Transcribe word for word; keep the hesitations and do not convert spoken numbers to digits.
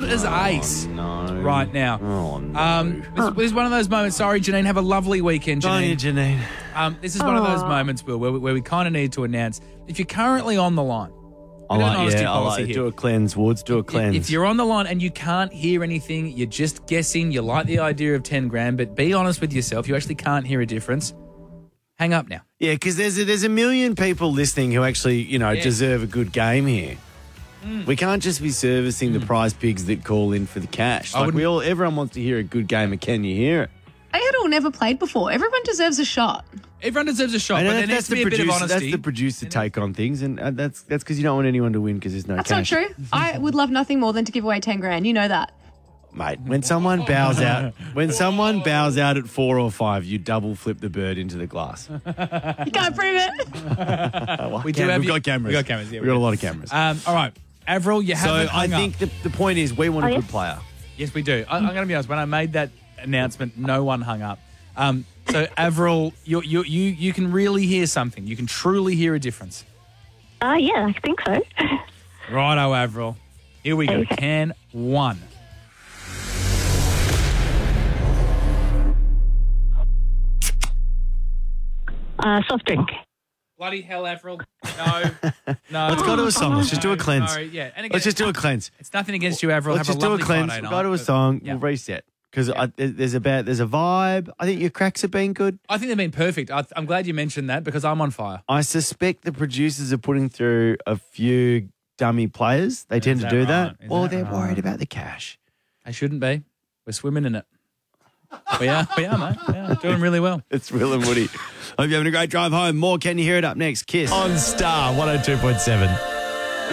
as ace no. right now. Oh, no. Um, this, this is one of those moments. Sorry, Janine. Have a lovely weekend, Don't you, Janine. Janine? Um, this is one of those moments, Will, where we, where we kind of need to announce if you're currently on the line. I we do an like, honesty yeah, I policy like here. do a cleanse, Woods. Do a cleanse. If you're on the line and you can't hear anything, you're just guessing, you like the idea of ten grand, but be honest with yourself, you actually can't hear a difference, hang up now. Yeah, because there's a, there's a million people listening who actually, you know, Yeah. deserve a good game here. Mm. We can't just be servicing mm. the prize pigs that call in for the cash. I Like wouldn't- we all, everyone wants to hear a good game, and can you hear it? I had all never played before. Everyone deserves a shot. Everyone deserves a shot, I know but there that- needs that's to be the a bit of producer. honesty. That's the producer take on things, and uh, that's that's because you don't want anyone to win because there's no That's cash. not true. I would love nothing more than to give away ten grand. You know that. Mate, when someone bows out, when someone bows out at four or five, you double flip the bird into the glass. You can't prove it. we do Cam- have we've you- got cameras. We've got cameras, yeah. We've got a lot of cameras. Um, all right, Avril, you so haven't I hung think up. the, the point is we want Oh, a yeah? good player. Yes, we do. I, I'm going to be honest. When I made that announcement, no one hung up. Um, so, Avril, you, you you you can really hear something. You can truly hear a difference. Uh, yeah, I think so. Righto, Avril. Here we go. Okay. Can one. Uh, soft drink. Bloody hell, Avril. No. No. Let's go to a song. Let's just do a No, cleanse. no, yeah. And again, Let's just do a cleanse. It's nothing against you, Avril. Let's Have just do a lovely cleanse. Friday We'll night, go to a but- song. Yeah. We'll reset because Yeah. there's a bad, there's a vibe. I think your cracks have been good. I think they've been perfect. I, I'm glad you mentioned that because I'm on fire. I suspect the producers are putting through a few dummy players. They tend to that do right? that. Is Well, that they're right? worried about the cash. They shouldn't be. We're swimming in it. We are, we are, mate. Yeah, doing really well. It's Will and Woody. Hope you're having a great drive home. More Can You Hear It up next. Kiss. On Star one oh two point seven.